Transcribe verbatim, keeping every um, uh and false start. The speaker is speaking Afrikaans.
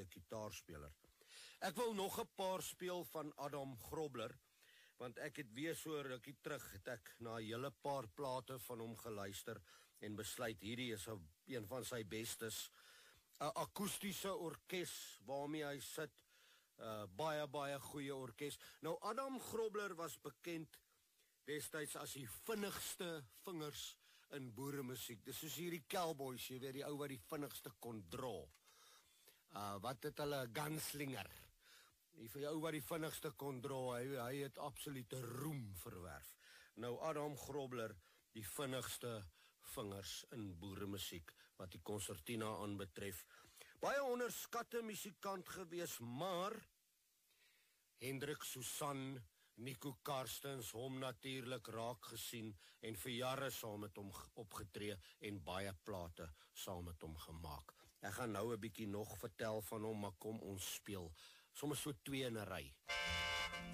goeie gitaarspeler. Ek wil nog 'n paar speel van Adam Grobler, want ek het weer so rukkie terug, het ek na 'n hele paar plate van hom geluister, en besluit, hierdie is een, een van sy bestes. 'n Akoestiese orkes waarmee hy sit, uh, baie, baie goeie orkes. Nou, Adam Grobler was bekend destyds as die vinnigste vingers in boeremusiek. Dis soos hierdie cowboys, jy weet, die ou wat die vinnigste kon dra. Uh, wat het hulle, gunslinger. Die vir jou wat die vinnigste kon dra, hy, hy het absolute roem verwerf. Nou, Adam Grobler, die vinnigste vingers in boeremusiek, wat die concertina aanbetref. Baie onderskatte musikant gewees, maar Hendrik Susan, Nico Karstens, hom natuurlik raak gesien, en vir jare saam met hom opgetree, en baie plate saam met hom gemaak. Ek gaan nou 'n bietjie nog vertel van hom, maar kom ons speel, sommer so twee in 'n ry.